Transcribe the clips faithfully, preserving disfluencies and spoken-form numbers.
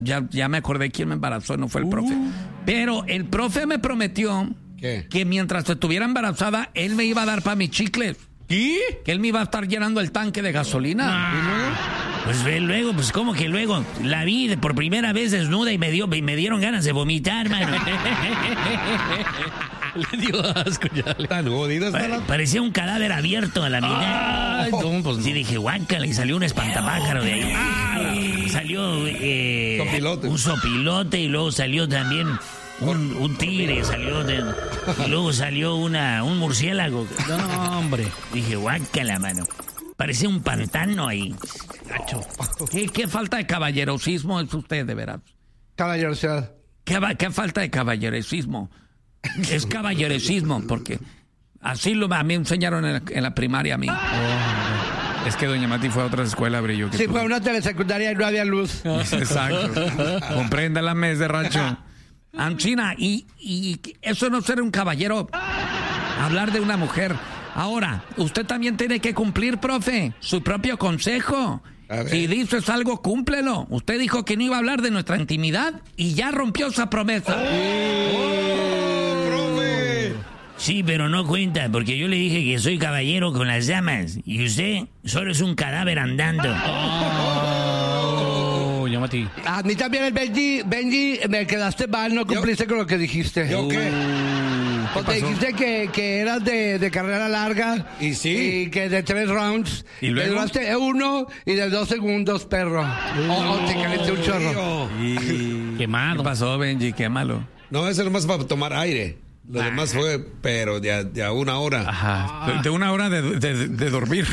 Ya, ya me acordé quién me embarazó, no fue el profe. Uh. Pero el profe me prometió ¿Qué? que mientras estuviera embarazada, él me iba a dar para mis chicles. ¿Y? Que él me iba a estar llenando el tanque de gasolina. Ah. ¿Y luego? Pues luego, pues ¿cómo que luego? La vi por primera vez desnuda y me dio, me dieron ganas de vomitar, mano. Le dio asco ya. Tan jodido pa- Parecía un cadáver abierto a la mitad. Ay, no, pues no. Sí, dije, guácala, y salió un espantapájaro de ahí. Ah, salió eh, sopilote. un sopilote y luego salió también un, un tigre, salió de, y luego salió una un murciélago. No, hombre. Dije, guácala, mano. Parecía un pantano ahí. Gacho. ¿Qué, qué falta de caballerosismo es usted, de veras? Caballerosidad. ¿Qué, qué falta de caballeresismo? Es caballeresismo, porque así lo a mí me enseñaron en la, en la primaria a mí. Oh, es que doña Mati fue a otra escuela, brillo. Sí, fue a una telesecundaria y no había luz. Exacto. Comprenda la mes de rancho. Anchina, y, y eso no ser un caballero, hablar de una mujer. Ahora, usted también tiene que cumplir, profe, su propio consejo. Si dices algo, cúmplelo. Usted dijo que no iba a hablar de nuestra intimidad y ya rompió esa promesa. ¡Oh, profe! Sí, pero no cuenta, porque yo le dije que soy caballero con las damas y usted solo es un cadáver andando. Oh, ya Mati. A mí también el Benji, Benji, me quedaste mal, no cumpliste ¿Yo? con lo que dijiste. ¿Yo qué? Porque dijiste que, que eras de, de carrera larga. Y sí. Y que de tres rounds. ¿Y luego? Que duraste uno y de dos segundos, perro. No, o, o te calenté un chorro. Y... Quemado. ¿Qué pasó, Benji? Qué malo. No, eso nomás para tomar aire. Lo ah. demás fue, pero de a, de a una hora. Ajá. Ah. De, de una hora de, de, de dormir.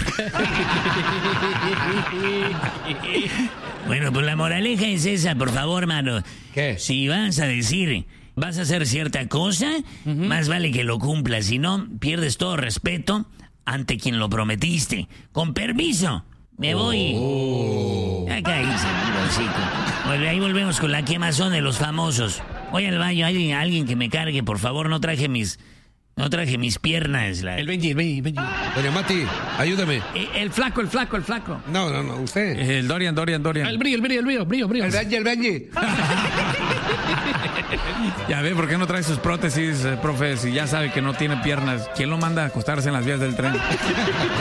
Bueno, pues la moraleja es esa, por favor, mano. ¿Qué? Si vas a decir, vas a hacer cierta cosa, uh-huh. más vale que lo cumplas. Si no, pierdes todo respeto ante quien lo prometiste. Con permiso, me voy. Oh. Acá hice, bueno, ahí volvemos con la quemazón de los famosos. Voy al baño, hay alguien que me cargue, por favor, no traje mis... No traje mis piernas. La... El Benji, el Benji, el Benji. Doña Mati, ayúdame. El, el flaco, el flaco, el flaco. No, no, no, usted. El Dorian, Dorian, Dorian. El brillo, el brillo, el brillo, brillo, brillo. El Benji, el Benji. Ya ve, ¿por qué no trae sus prótesis, eh, profe? Si ya sabe que no tiene piernas, ¿quién lo manda a acostarse en las vías del tren?